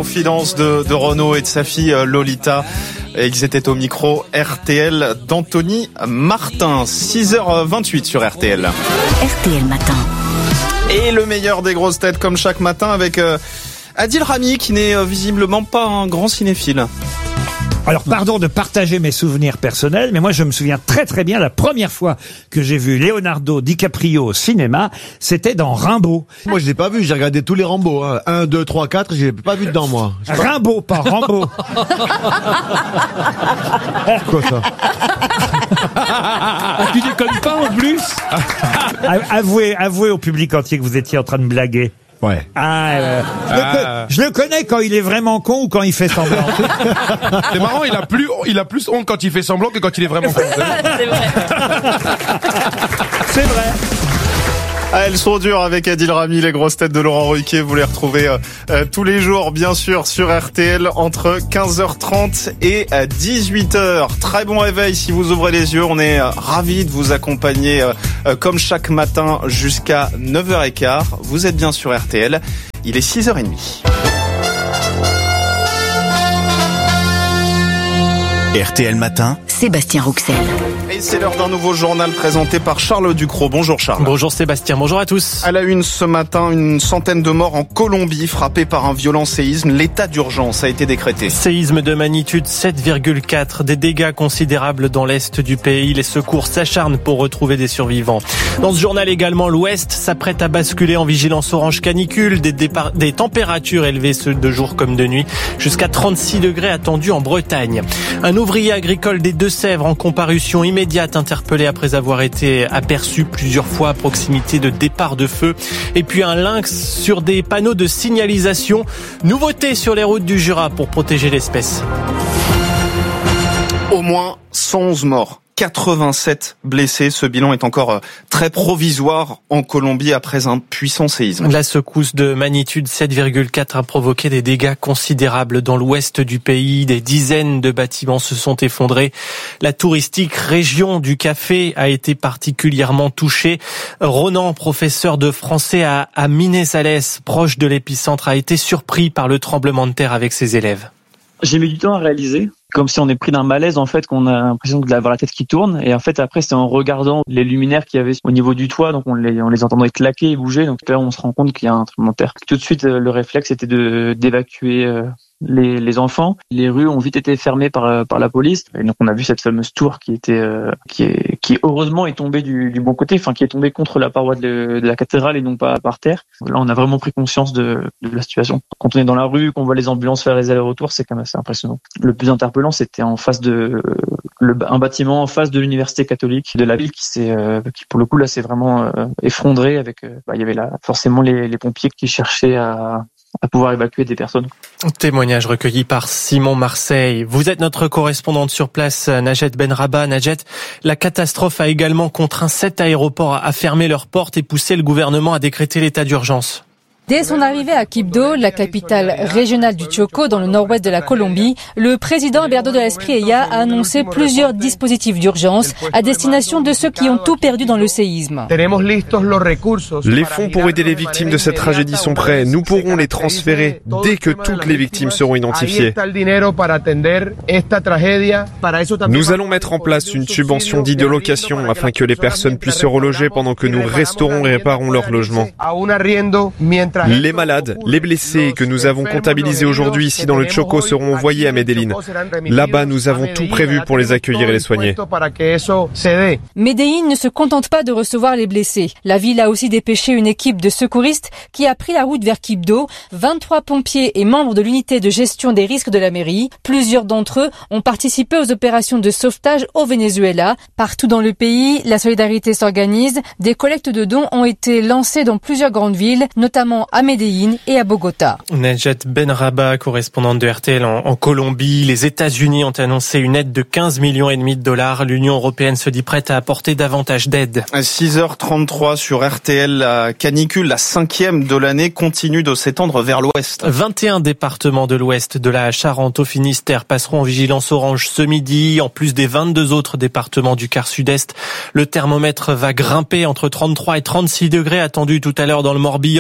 confidence de Renaud et de sa fille Lolita. Et ils étaient au micro RTL d'Anthony Martin. 6h28 sur RTL. RTL Matin. Et le meilleur des grosses têtes comme chaque matin avec Adil Rami qui n'est visiblement pas un grand cinéphile. Alors, pardon de partager mes souvenirs personnels, mais moi, je me souviens très très bien la première fois que j'ai vu Leonardo DiCaprio au cinéma, c'était dans Rimbaud. Moi, je l'ai pas vu, j'ai regardé tous les Rambo, 1, 2, 3, 4, j'ai pas vu dedans, moi. Rimbaud, pas Rambo. Quoi ça? Tu déconnes pas en plus? Avouez au public entier que vous étiez en train de blaguer. Ouais. Je le connais quand il est vraiment con ou quand il fait semblant. C'est marrant, il a plus honte quand il fait semblant que quand il est vraiment con. C'est vrai. C'est vrai. Ah, elles sont dures avec Adil Rami, les grosses têtes de Laurent Ruquier. Vous les retrouvez tous les jours, bien sûr, sur RTL entre 15h30 et 18h. Très bon réveil si vous ouvrez les yeux. On est ravis de vous accompagner comme chaque matin jusqu'à 9h15. Vous êtes bien sur RTL. Il est 6h30. RTL Matin, Sébastien Rouxel. Et c'est l'heure d'un nouveau journal présenté par Charles Ducrot. Bonjour Charles. Bonjour Sébastien, bonjour à tous. À la une ce matin, une centaine de morts en Colombie frappés par un violent séisme. L'état d'urgence a été décrété. Séisme de magnitude 7,4, des dégâts considérables dans l'est du pays. Les secours s'acharnent pour retrouver des survivants. Dans ce journal également, l'ouest s'apprête à basculer en vigilance orange canicule. Des températures élevées de jour comme de nuit, jusqu'à 36 degrés attendus en Bretagne. Un ouvrier agricole des Deux-Sèvres en comparution immédiate interpellé après avoir été aperçu plusieurs fois à proximité de départs de feu. Et puis un lynx sur des panneaux de signalisation. Nouveauté sur les routes du Jura pour protéger l'espèce. Au moins 111 morts. 87 blessés. Ce bilan est encore très provisoire en Colombie après un puissant séisme. La secousse de magnitude 7,4 a provoqué des dégâts considérables dans l'ouest du pays. Des dizaines de bâtiments se sont effondrés. La touristique région du Café a été particulièrement touchée. Ronan, professeur de français à Minnesales, proche de l'épicentre, a été surpris par le tremblement de terre avec ses élèves. J'ai mis du temps à réaliser, comme si on est pris d'un malaise en fait, qu'on a l'impression d'avoir la tête qui tourne. Et en fait après c'est en regardant les luminaires qu'il y avait au niveau du toit, donc on les entendait claquer et bouger. Donc là on se rend compte qu'il y a un tremblement de terre. Tout de suite le réflexe était d'évacuer les enfants. Les rues ont vite été fermées par la police. Et donc on a vu cette fameuse tour qui heureusement est tombée du bon côté, enfin qui est tombée contre la paroi de la cathédrale et non pas par terre. Là on a vraiment pris conscience de la situation. Quand on est dans la rue, qu'on voit les ambulances faire les allers-retours, c'est quand même assez impressionnant. Le plus interpellant, c'était en face un bâtiment en face de l'université catholique de la ville qui pour le coup là s'est vraiment effondré avec il y avait là forcément les pompiers qui cherchaient à pouvoir évacuer des personnes. Témoignage recueilli par Simon Marseille. Vous êtes notre correspondante sur place, Najat Benraba. Najat, la catastrophe a également contraint 7 aéroports à fermer leurs portes et poussé le gouvernement à décréter l'état d'urgence. Dès son arrivée à Quibdó, la capitale régionale du Chocó, dans le nord-ouest de la Colombie, le président Alberto de la Espriella a annoncé plusieurs dispositifs d'urgence à destination de ceux qui ont tout perdu dans le séisme. Les fonds pour aider les victimes de cette tragédie sont prêts. Nous pourrons les transférer dès que toutes les victimes seront identifiées. Nous allons mettre en place une subvention dite de location afin que les personnes puissent se reloger pendant que nous restaurons et réparons leur logement. Les malades, les blessés que nous avons comptabilisés aujourd'hui ici dans le Chocó seront envoyés à Medellín. Là-bas, nous avons tout prévu pour les accueillir et les soigner. Medellín ne se contente pas de recevoir les blessés. La ville a aussi dépêché une équipe de secouristes qui a pris la route vers Quibdó. 23 pompiers et membres de l'unité de gestion des risques de la mairie. Plusieurs d'entre eux ont participé aux opérations de sauvetage au Venezuela. Partout dans le pays, la solidarité s'organise. Des collectes de dons ont été lancées dans plusieurs grandes villes, notamment à Medellín et à Bogota. Najat Benraba, correspondante de RTL en Colombie. Les États-Unis ont annoncé une aide de 15,5 millions de dollars. L'Union européenne se dit prête à apporter davantage d'aide. À 6h33 sur RTL, la canicule, la 5e de l'année, continue de s'étendre vers l'ouest. 21 départements de l'ouest, de la Charente au Finistère, passeront en vigilance orange ce midi, en plus des 22 autres départements du quart sud-est. Le thermomètre va grimper entre 33 et 36 degrés attendus tout à l'heure dans le Morbihan.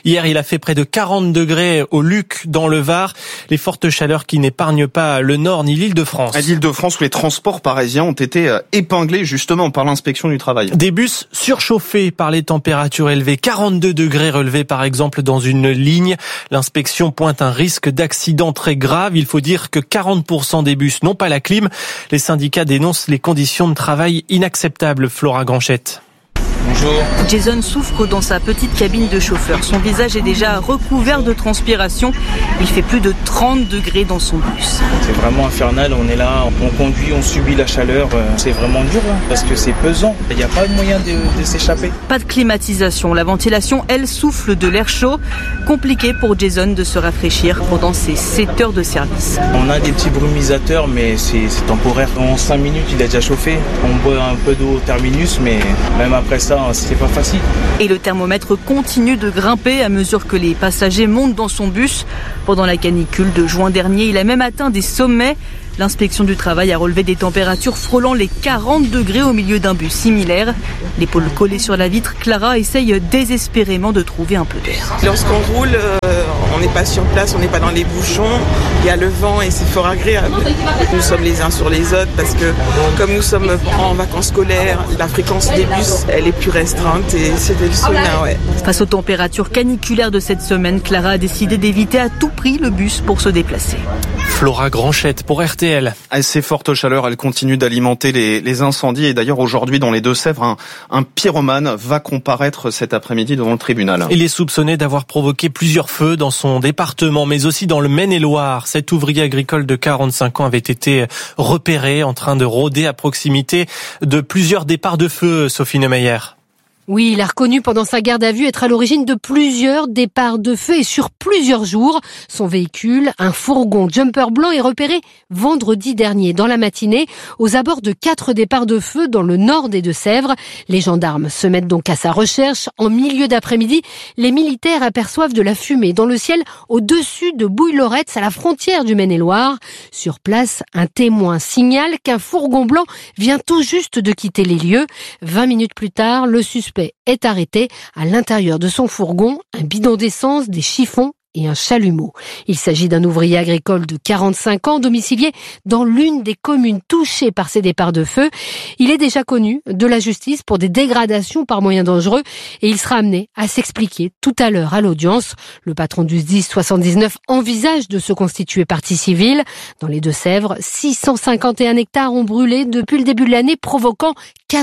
Hier, il a fait près de 40 degrés au Luc dans le Var. Les fortes chaleurs qui n'épargnent pas le Nord ni l'Île-de-France. L'Île-de-France où les transports parisiens ont été épinglés justement par l'inspection du travail. Des bus surchauffés par les températures élevées. 42 degrés relevés par exemple dans une ligne. L'inspection pointe un risque d'accident très grave. Il faut dire que 40% des bus n'ont pas la clim. Les syndicats dénoncent les conditions de travail inacceptables. Flora Granchette. Bonjour. Jason souffre dans sa petite cabine de chauffeur. Son visage est déjà recouvert de transpiration. Il fait plus de 30 degrés dans son bus. C'est vraiment infernal. On est là, on conduit, on subit la chaleur. C'est vraiment dur parce que c'est pesant. Il n'y a pas de moyen de s'échapper. Pas de climatisation. La ventilation, elle, souffle de l'air chaud. Compliqué pour Jason de se rafraîchir pendant ses 7 heures de service. On a des petits brumisateurs, mais c'est temporaire. En 5 minutes, il a déjà chauffé. On boit un peu d'eau au terminus, mais même après ça, c'est pas facile. Et le thermomètre continue de grimper à mesure que les passagers montent dans son bus. Pendant la canicule de juin dernier, il a même atteint des sommets. L'inspection du travail a relevé des températures frôlant les 40 degrés au milieu d'un bus similaire. L'épaule collée sur la vitre, Clara essaye désespérément de trouver un peu d'air. Lorsqu'on roule, on n'est pas sur place, on n'est pas dans les bouchons, il y a le vent et c'est fort agréable. Nous sommes les uns sur les autres parce que comme nous sommes en vacances scolaires, la fréquence des bus, elle est plus restreinte et c'est des sauna, ouais. Face aux températures caniculaires de cette semaine, Clara a décidé d'éviter à tout prix le bus pour se déplacer. Flora Granchette pour RTL. Ces fortes chaleurs, elles continuent d'alimenter les incendies. Et d'ailleurs, aujourd'hui, dans les Deux-Sèvres, un pyromane va comparaître cet après-midi devant le tribunal. Il est soupçonné d'avoir provoqué plusieurs feux dans son département, mais aussi dans le Maine-et-Loire. Cet ouvrier agricole de 45 ans avait été repéré en train de rôder à proximité de plusieurs départs de feu, Sophie Neumeyer. Oui, il a reconnu pendant sa garde à vue être à l'origine de plusieurs départs de feu et sur plusieurs jours. Son véhicule, un fourgon jumper blanc, est repéré vendredi dernier dans la matinée aux abords de 4 départs de feu dans le nord des Deux-Sèvres. Les gendarmes se mettent donc à sa recherche. En milieu d'après-midi, les militaires aperçoivent de la fumée dans le ciel au-dessus de Bouille-Loretz à la frontière du Maine-et-Loire. Sur place, un témoin signale qu'un fourgon blanc vient tout juste de quitter les lieux. 20 minutes plus tard, le suspect est arrêté. À l'intérieur de son fourgon, un bidon d'essence, des chiffons et un chalumeau. Il s'agit d'un ouvrier agricole de 45 ans, domicilié dans l'une des communes touchées par ces départs de feu. Il est déjà connu de la justice pour des dégradations par moyens dangereux et il sera amené à s'expliquer tout à l'heure à l'audience. Le patron du SDIS 79 envisage de se constituer partie civile. Dans les Deux-Sèvres, 651 hectares ont brûlé depuis le début de l'année, provoquant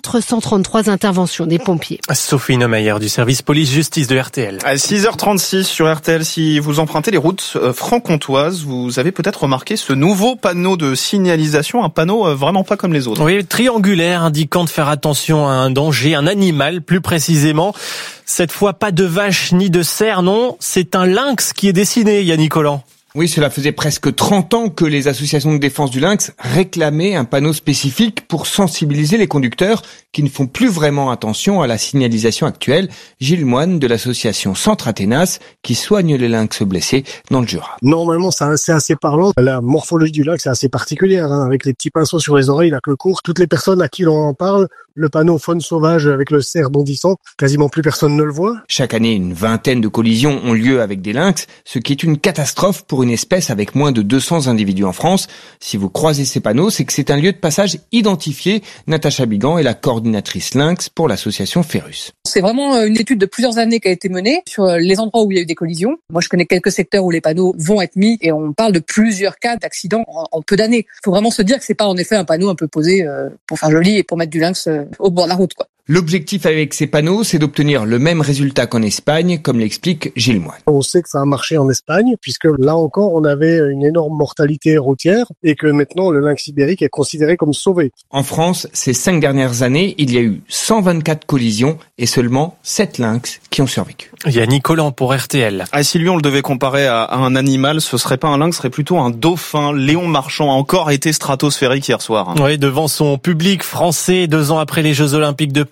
433 interventions des pompiers. Sophie Neumeyer du service police-justice de RTL. À 6h36 sur RTL, si vous empruntez les routes franc-comtoises, vous avez peut-être remarqué ce nouveau panneau de signalisation, un panneau vraiment pas comme les autres. Oui, triangulaire, indiquant de faire attention à un danger, un animal plus précisément. Cette fois, pas de vache ni de cerf, non, c'est un lynx qui est dessiné, Yannick Collant. Oui, cela faisait presque 30 ans que les associations de défense du lynx réclamaient un panneau spécifique pour sensibiliser les conducteurs qui ne font plus vraiment attention à la signalisation actuelle. Gilles Moine de l'association Centre Athénas qui soigne les lynx blessés dans le Jura. Normalement, c'est assez parlant. La morphologie du lynx est assez particulière, avec les petits pinceaux sur les oreilles, la queue courte. Toutes les personnes à qui l'on en parle, le panneau faune sauvage avec le cerf bondissant, quasiment plus personne ne le voit. Chaque année, une vingtaine de collisions ont lieu avec des lynx, ce qui est une catastrophe pour une espèce avec moins de 200 individus en France. Si vous croisez ces panneaux, c'est que c'est un lieu de passage identifié. Natacha Bigan est la coordinatrice lynx pour l'association Ferrus. C'est vraiment une étude de plusieurs années qui a été menée sur les endroits où il y a eu des collisions. Moi, je connais quelques secteurs où les panneaux vont être mis et on parle de plusieurs cas d'accidents en peu d'années. Il faut vraiment se dire que c'est pas en effet un panneau un peu posé pour faire joli et pour mettre du lynx au bord de la route, quoi. L'objectif avec ces panneaux, c'est d'obtenir le même résultat qu'en Espagne, comme l'explique Gilles Moine. On sait que ça a marché en Espagne, puisque là encore, on avait une énorme mortalité routière et que maintenant, le lynx ibérique est considéré comme sauvé. En France, ces 5 dernières années, il y a eu 124 collisions et seulement 7 lynx qui ont survécu. Yannick Collant pour RTL. Si lui, on le devait comparer à un animal, ce serait pas un lynx, ce serait plutôt un dauphin. Léon Marchand a encore été stratosphérique hier soir. Oui, devant son public français, 2 ans après les Jeux Olympiques de Paris.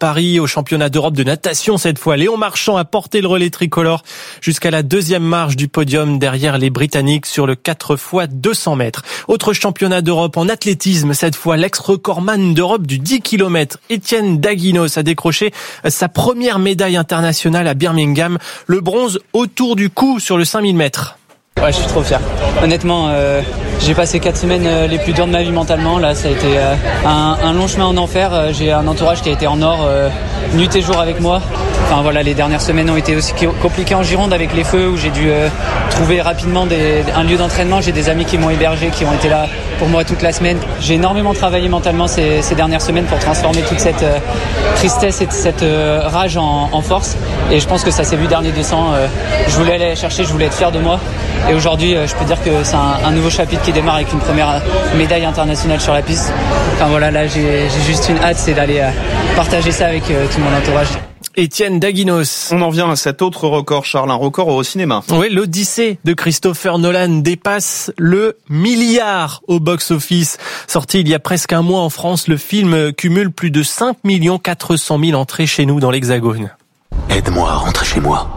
Paris. Au championnat d'Europe de natation cette fois, Léon Marchand a porté le relais tricolore jusqu'à la deuxième marche du podium derrière les Britanniques sur le 4x200 mètres. Autre championnat d'Europe en athlétisme, cette fois l'ex-recordman d'Europe du 10 km, Étienne Daguinos a décroché sa première médaille internationale à Birmingham, le bronze autour du cou sur le 5000 mètres. Ouais, je suis trop fier. Honnêtement, j'ai passé 4 semaines les plus dures de ma vie mentalement. Là, ça a été un long chemin en enfer. J'ai un entourage qui a été en or, nuit et jour avec moi. Enfin voilà, les dernières semaines ont été aussi compliquées en Gironde avec les feux où j'ai dû trouver rapidement un lieu d'entraînement. J'ai des amis qui m'ont hébergé, qui ont été là pour moi toute la semaine. J'ai énormément travaillé mentalement ces dernières semaines pour transformer toute cette tristesse et cette rage en force. Et je pense que ça s'est vu dernier 200. Je voulais aller chercher, je voulais être fier de moi. Et aujourd'hui, je peux dire que c'est un nouveau chapitre qui démarre avec une première médaille internationale sur la piste. Enfin voilà, là j'ai juste une hâte, c'est d'aller partager ça avec tout mon entourage. Étienne Daguinos. On en vient à cet autre record, Charles, un record au cinéma. Oui, l'Odyssée de Christopher Nolan dépasse le milliard au box-office. Sorti il y a presque un mois en France, le film cumule plus de 5 400 000 entrées chez nous dans l'Hexagone. Aide-moi à rentrer chez moi.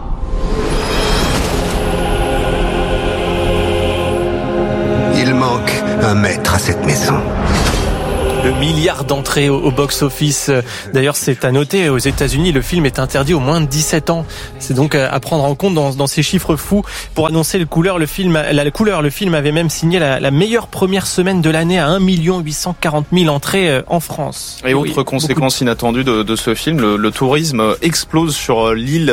Il manque un maître à cette maison. Le milliard d'entrées au box-office. D'ailleurs, c'est à noter, aux États-Unis, le film est interdit aux moins de 17 ans. C'est donc à prendre en compte dans ces chiffres fous. Pour annoncer la couleur, le film avait même signé la meilleure première semaine de l'année à 1 840 000 entrées en France. Et autre conséquence inattendue de ce film, le tourisme explose sur l'île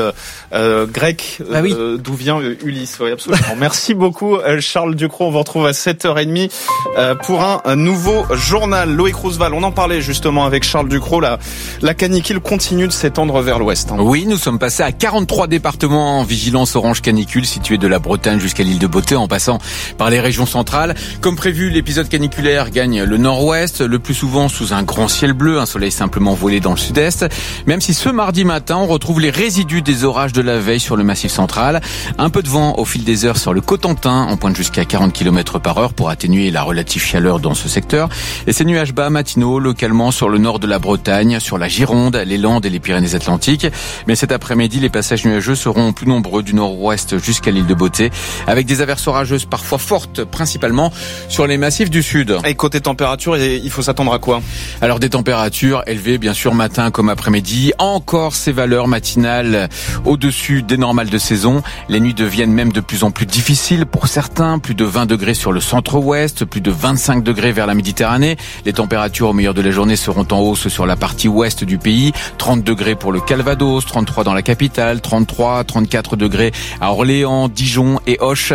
grecque d'où vient Ulysse. Oui, absolument. Merci beaucoup, Charles Ducrot. On vous retrouve à 7h30 pour un nouveau journal. Loïc Roosevelt, on en parlait justement avec Charles Ducrot, la canicule continue de s'étendre vers l'ouest. Oui, nous sommes passés à 43 départements en vigilance orange canicule, situés de la Bretagne jusqu'à l'île de Beauté, en passant par les régions centrales. Comme prévu, l'épisode caniculaire gagne le nord-ouest, le plus souvent sous un grand ciel bleu, un soleil simplement voilé dans le sud-est. Même si ce mardi matin, on retrouve les résidus des orages de la veille sur le massif central. Un peu de vent au fil des heures sur le Cotentin, on pointe jusqu'à 40 km/h pour atténuer la relative chaleur dans ce secteur. Et ces nuages bas matinaux localement sur le nord de la Bretagne, sur la Gironde, les Landes et les Pyrénées-Atlantiques. Mais cet après-midi, les passages nuageux seront plus nombreux du nord-ouest jusqu'à l'île de Beauté, avec des averses orageuses parfois fortes, principalement sur les massifs du sud. Et côté température, il faut s'attendre à quoi? Alors des températures élevées, bien sûr, matin comme après-midi. Encore ces valeurs matinales au-dessus des normales de saison. Les nuits deviennent même de plus en plus difficiles pour certains. Plus de 20 degrés sur le centre-ouest, plus de 25 degrés vers la Méditerranée. Les températures au meilleur de la journée seront en hausse sur la partie ouest du pays. 30 degrés pour le Calvados, 33 dans la capitale, 33, 34 degrés à Orléans, Dijon et Auch.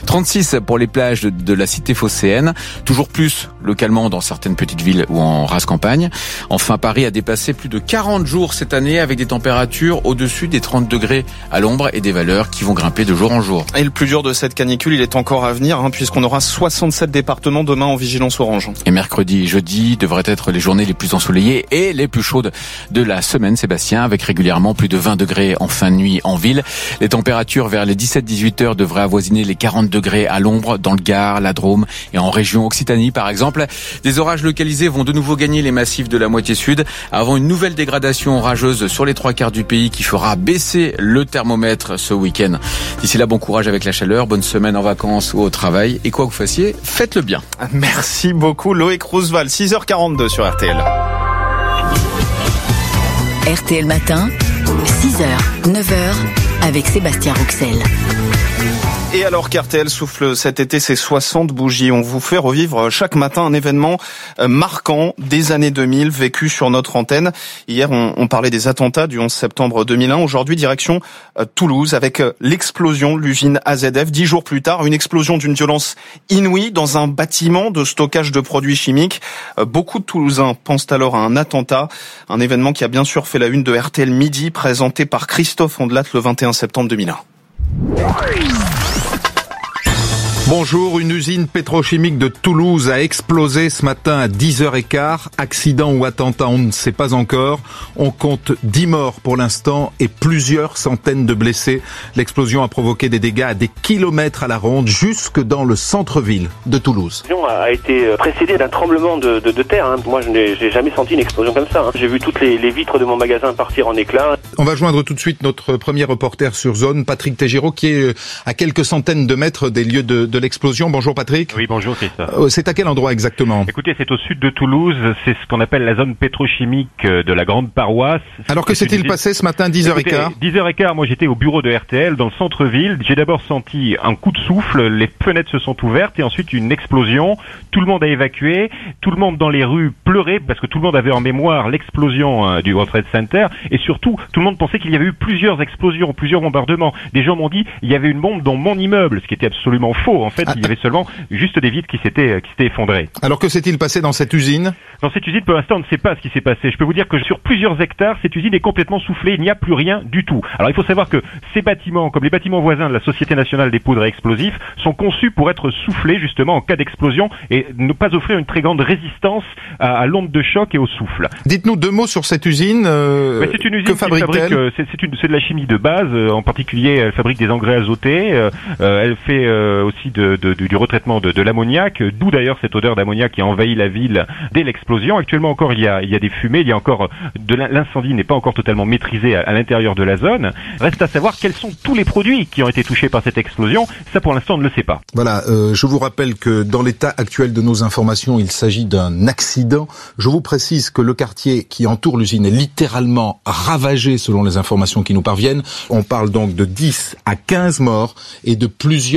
36 pour les plages de la cité phocéenne. Toujours plus localement dans certaines petites villes ou en rase campagne. Enfin, Paris a dépassé plus de 40 jours cette année avec des températures au-dessus des 30 degrés à l'ombre et des valeurs qui vont grimper de jour en jour. Et le plus dur de cette canicule, il est encore à venir, puisqu'on aura 67 départements demain en vigilance orange. Et mercredi et jeudi devraient être les journées les plus ensoleillées et les plus chaudes de la semaine, Sébastien, avec régulièrement plus de 20 degrés en fin de nuit en ville. Les températures vers les 17-18 heures devraient avoisiner les 40 degrés à l'ombre dans le Gard, la Drôme et en région Occitanie par exemple. Des orages localisés vont de nouveau gagner les massifs de la moitié sud avant une nouvelle dégradation orageuse sur les 3/4 du pays qui fera baisser le thermomètre ce week-end. D'ici là, bon courage avec la chaleur, bonne semaine en vacances ou au travail et quoi que vous fassiez, faites-le bien. Merci beaucoup Loïc Roosevelt, 6h42 sur RTL. RTL Matin, 6h, 9h, avec Sébastien Rouxel. Et alors qu'RTL souffle cet été ses 60 bougies, on vous fait revivre chaque matin un événement marquant des années 2000 vécu sur notre antenne. Hier, on parlait des attentats du 11 septembre 2001. Aujourd'hui, direction Toulouse avec l'explosion de l'usine AZF. 10 jours plus tard, une explosion d'une violence inouïe dans un bâtiment de stockage de produits chimiques. Beaucoup de Toulousains pensent alors à un attentat. Un événement qui a bien sûr fait la une de RTL Midi, présenté par Christophe Ondelat le 21 septembre 2001. Bonjour, une usine pétrochimique de Toulouse a explosé ce matin à 10h15. Accident ou attentat, on ne sait pas encore. On compte 10 morts pour l'instant et plusieurs centaines de blessés. L'explosion a provoqué des dégâts à des kilomètres à la ronde, jusque dans le centre-ville de Toulouse. L'explosion a été précédée d'un tremblement de terre. Moi, je n'ai jamais senti une explosion comme ça. J'ai vu toutes les vitres de mon magasin partir en éclats. On va joindre tout de suite notre premier reporter sur zone, Patrick Tégéraud, qui est à quelques centaines de mètres des lieux de l'explosion. Bonjour Patrick. Oui, bonjour Christophe. C'est à quel endroit exactement? Écoutez, c'est au sud de Toulouse, c'est ce qu'on appelle la zone pétrochimique de la Grande Paroisse. Alors que s'est-il passé ce matin, 10h15? 10h15, moi j'étais au bureau de RTL dans le centre-ville. J'ai d'abord senti un coup de souffle, les fenêtres se sont ouvertes et ensuite une explosion. Tout le monde a évacué, tout le monde dans les rues pleurait parce que tout le monde avait en mémoire l'explosion du World Trade Center et surtout tout le monde pensait qu'il y avait eu plusieurs explosions, plusieurs bombardements. Des gens m'ont dit il y avait une bombe dans mon immeuble, ce qui était absolument faux. En fait, il y avait seulement juste des vitres qui s'étaient effondrées. Alors que s'est-il passé dans cette usine? Dans cette usine, pour l'instant, on ne sait pas ce qui s'est passé. Je peux vous dire que sur plusieurs hectares, cette usine est complètement soufflée. Il n'y a plus rien du tout. Alors il faut savoir que ces bâtiments, comme les bâtiments voisins de la Société nationale des poudres et explosifs, sont conçus pour être soufflés justement en cas d'explosion et ne pas offrir une très grande résistance à l'onde de choc et au souffle. Dites-nous 2 mots sur cette usine. C'est une usine que fabrique-t-elle? C'est de la chimie de base. En particulier, elle fabrique des engrais azotés. Elle fait aussi du retraitement de l'ammoniac, d'où d'ailleurs cette odeur d'ammoniac qui a envahi la ville dès l'explosion. Actuellement encore, il y a des fumées, il y a encore l'incendie n'est pas encore totalement maîtrisé à l'intérieur de la zone. Reste à savoir quels sont tous les produits qui ont été touchés par cette explosion. Ça, pour l'instant, on ne le sait pas. Voilà, je vous rappelle que dans l'état actuel de nos informations, il s'agit d'un accident. Je vous précise que le quartier qui entoure l'usine est littéralement ravagé selon les informations qui nous parviennent. On parle donc de 10 à 15 morts et de plusieurs